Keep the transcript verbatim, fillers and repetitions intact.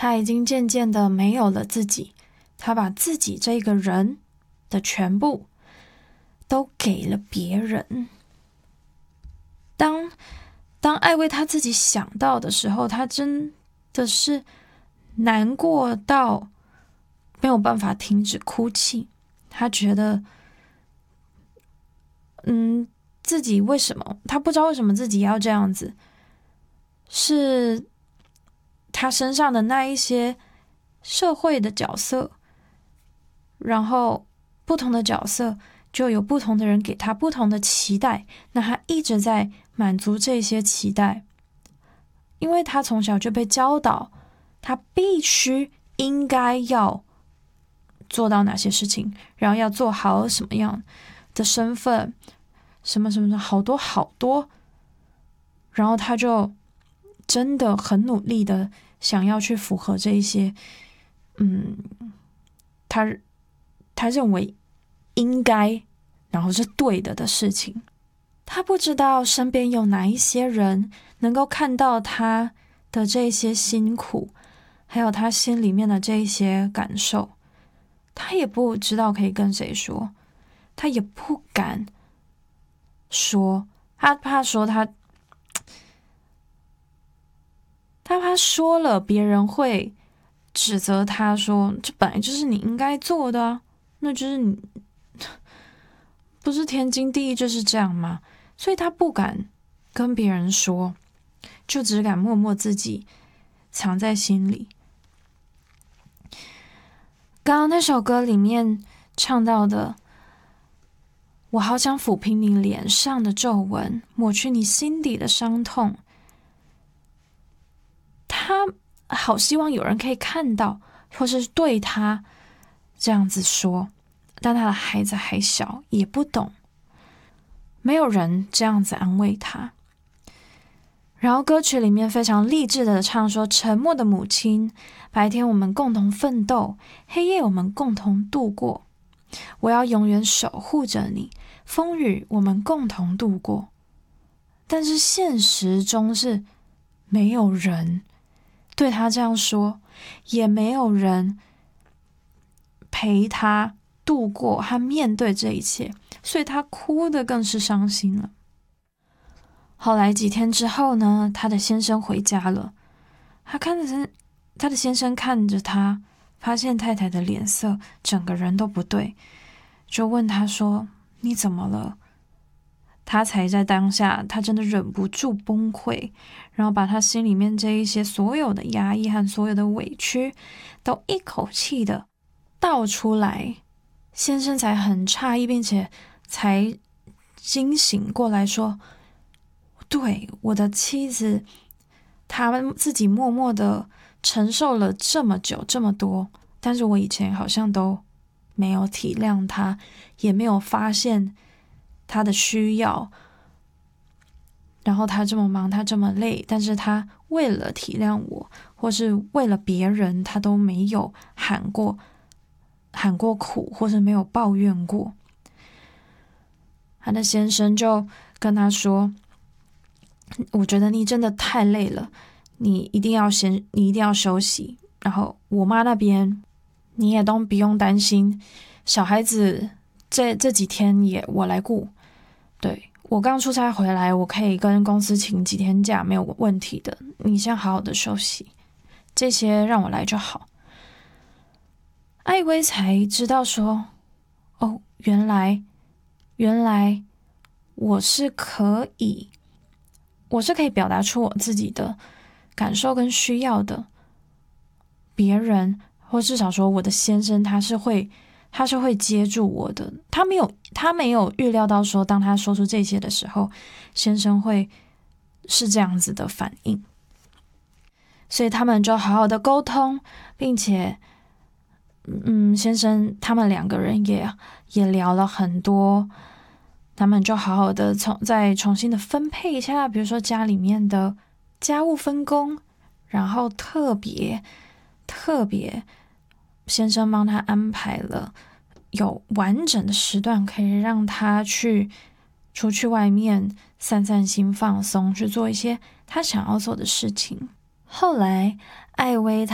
他已经渐渐的没有了自己，他把自己这个人的全部都给了别人。当当艾薇他自己想到的时候，他真的是难过到没有办法停止哭泣。他觉得嗯，自己为什么他不知道为什么自己要这样子，是他身上的那一些社会的角色，然后不同的角色就有不同的人给他不同的期待，那他一直在满足这些期待，因为他从小就被教导他必须应该要做到哪些事情，然后要做好什么样的身份，什么什么好多好多，然后他就真的很努力的想要去符合这一些嗯，他他认为应该然后是对的的事情。他不知道身边有哪一些人能够看到他的这些辛苦，还有他心里面的这一些感受，他也不知道可以跟谁说，他也不敢说，他怕说他他怕说了别人会指责他说这本来就是你应该做的啊，那就是你不是天经地义就是这样吗？所以他不敢跟别人说，就只敢默默自己藏在心里。刚刚那首歌里面唱到的，我好想抚平你脸上的皱纹，抹去你心底的伤痛。他好希望有人可以看到，或是对他这样子说，但他的孩子还小，也不懂，没有人这样子安慰他。然后歌曲里面非常励志的唱说，沉默的母亲，白天我们共同奋斗，黑夜我们共同度过，我要永远守护着你，风雨我们共同度过。但是现实中是没有人对他这样说，也没有人陪他度过和面对这一切，所以他哭得更是伤心了。后来几天之后呢，他的先生回家了，他看着他的先生看着他，发现太太的脸色整个人都不对，就问他说，你怎么了？他才在当下他真的忍不住崩溃，然后把他心里面这一些所有的压抑和所有的委屈都一口气的倒出来。先生才很诧异，并且才惊醒过来说，对，我的妻子她自己默默的承受了这么久这么多，但是我以前好像都没有体谅她，也没有发现她的需要，然后她这么忙，她这么累，但是她为了体谅我或是为了别人，她都没有喊过喊过苦，或是没有抱怨过。他的先生就跟他说，我觉得你真的太累了，你一定要先你一定要休息，然后我妈那边你也都不用担心，小孩子这这几天也我来顾，对，我刚出差回来，我可以跟公司请几天假，没有问题的，你先好好的休息，这些让我来就好。艾薇才知道说，哦，原来原来我是可以我是可以表达出我自己的感受跟需要的，别人或至少说我的先生他是会他是会接住我的，他没有他没有预料到说当他说出这些的时候，先生会是这样子的反应，所以他们就好好的沟通，并且嗯，先生他们两个人也也聊了很多，他们就好好的重再重新的分配一下，比如说家里面的家务分工，然后特别特别先生帮他安排了有完整的时段，可以让他去出去外面散散心放松，去做一些他想要做的事情。后来艾薇